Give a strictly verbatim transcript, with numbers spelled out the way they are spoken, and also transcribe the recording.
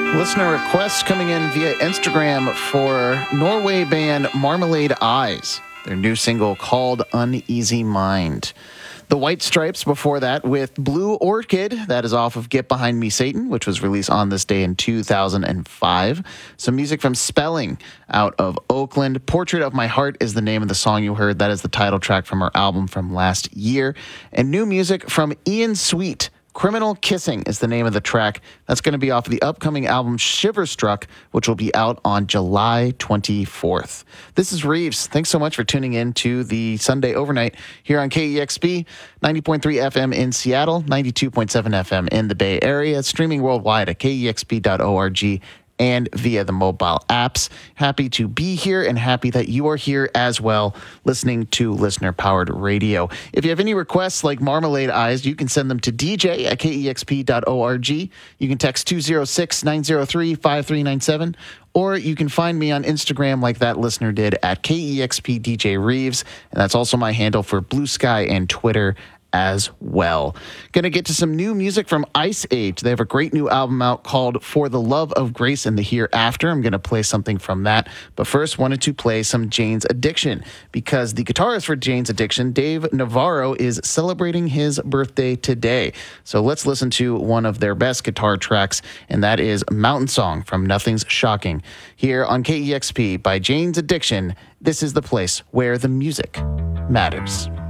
Listener requests coming in via Instagram for Norway band Marmalade Eyes, their new single called Uneasy Mind. The White Stripes before that with Blue Orchid, that is off of Get Behind Me Satan, which was released on this day in two thousand five. Some music from Spelling out of Oakland. Portrait of My Heart is the name of the song you heard. That is the title track from our album from last year. And new music from Ian Sweet. Criminal Kissing is the name of the track. That's going to be off of the upcoming album Shiverstruck, which will be out on July twenty-fourth. This is Reeves. Thanks so much for tuning in to the Sunday Overnight here on K E X P, ninety point three F M in Seattle, ninety-two point seven F M in the Bay Area, streaming worldwide at K E X P dot org. And via the mobile apps. Happy to be here and happy that you are here as well, listening to listener-powered radio. If you have any requests like Marmalade Eyes, you can send them to D J at K E X P dot org. You can text two oh six, nine oh three, five three nine seven, or you can find me on Instagram like that listener did at K E X P D J Reeves, and that's also my handle for Blue Sky and Twitter as well. Gonna get to some new music from Ice Age. They have a great new album out called For the Love of Grace and the Hereafter. I'm gonna play something from that, but first wanted to play some Jane's Addiction because the guitarist for Jane's Addiction, Dave Navarro, is celebrating his birthday today. So let's listen to one of their best guitar tracks, and that is Mountain Song from Nothing's Shocking here on K E X P by Jane's Addiction. This is the place where the music matters.